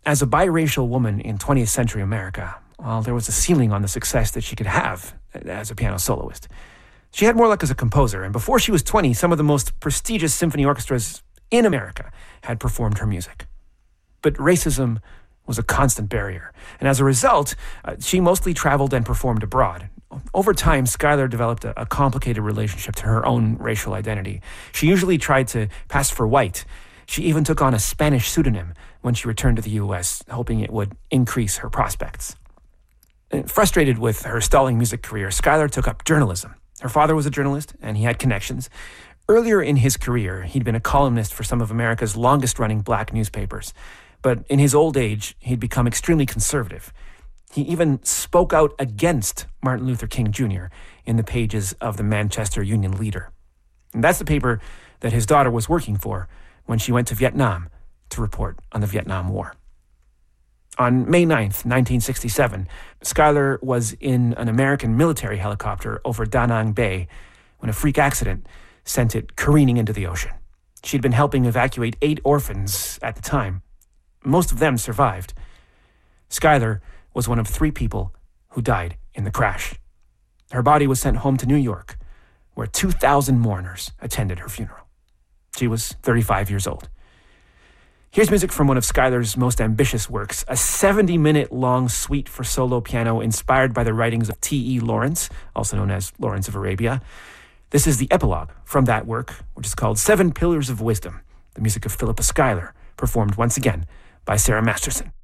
As a biracial woman in 20th century America, well, there was a ceiling on the success that she could have as a piano soloist. She had more luck as a composer, and before she was 20, some of the most prestigious symphony orchestras in America had performed her music. But racism was a constant barrier, and as a result, she mostly traveled and performed abroad. Over time, Schuyler developed a complicated relationship to her own racial identity. She usually tried to pass for white. She even took on a Spanish pseudonym when she returned to the U.S., hoping it would increase her prospects. Frustrated with her stalling music career, Schuyler took up journalism. Her father was a journalist, and he had connections. Earlier in his career, he'd been a columnist for some of America's longest-running black newspapers. But in his old age, he'd become extremely conservative. He even spoke out against Martin Luther King Jr. in the pages of the Manchester Union Leader. And that's the paper that his daughter was working for when she went to Vietnam to report on the Vietnam War. On May 9th, 1967, Schuyler was in an American military helicopter over Da Nang Bay when a freak accident sent it careening into the ocean. She'd been helping evacuate 8 orphans at the time. Most of them survived. Schuyler was one of 3 people who died in the crash. Her body was sent home to New York, where 2,000 mourners attended her funeral. She was 35 years old. Here's music from one of Schuyler's most ambitious works, a 70-minute-long suite for solo piano inspired by the writings of T.E. Lawrence, also known as Lawrence of Arabia. This is the epilogue from that work, which is called 7 Pillars of Wisdom, the music of Philippa Schuyler, performed once again by Sarah Masterson.